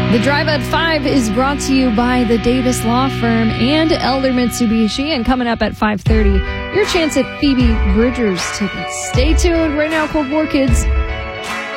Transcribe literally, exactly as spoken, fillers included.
The Drive at five is brought to you by the Davis Law Firm and Elder Mitsubishi. And coming up at five thirty, your chance at Phoebe Bridgers tickets. Stay tuned. Right now, Cold War Kids.